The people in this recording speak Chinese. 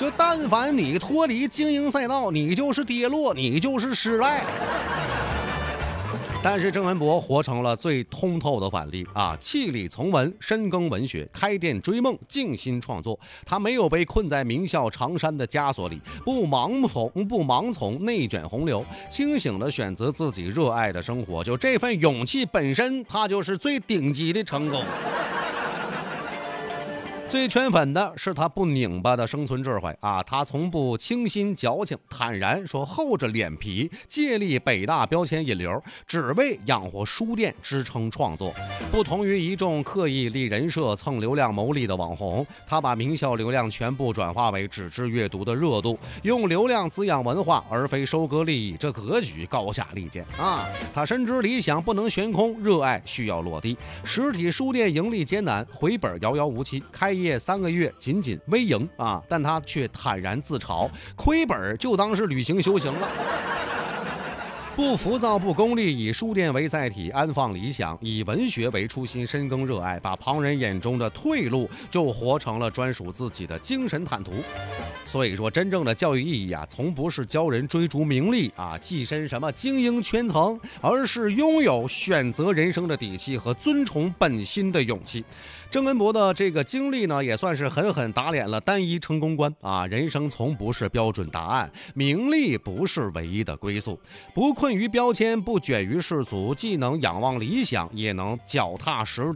就但凡你脱离经营赛道，你就是跌落，你就是失败。但是郑文博活成了最通透的反例啊！弃理从文，深耕文学，开店追梦，静心创作。他没有被困在名校长衫的枷锁里，不盲从内卷洪流，清醒地选择自己热爱的生活。就这份勇气本身，他就是最顶级的成功。最圈粉的是他不拧巴的生存智慧啊！他从不轻心矫情，坦然说厚着脸皮借力北大标签引流，只为养活书店支撑创作。不同于一众刻意立人设蹭流量牟利的网红，他把名校流量全部转化为纸质阅读的热度，用流量滋养文化而非收割利益，这格局高下立见啊！他深知理想不能悬空，热爱需要落地。实体书店盈利艰难，回本遥遥无期，开业3个月仅微盈啊，但他却坦然自嘲，亏本就当是旅行修行了。不浮躁不功利，以书店为载体安放理想，以文学为初心深耕热爱，把旁人眼中的退路就活成了专属自己的精神坦途。所以说真正的教育意义啊，从不是教人追逐名利啊，跻身什么精英圈层，而是拥有选择人生的底气和遵从本心的勇气。郑文博的这个经历呢，也算是狠狠打脸了单一成功观啊！人生从不是标准答案，名利不是唯一的归宿，不困于标签，不卷于世俗，既能仰望理想，也能脚踏实地。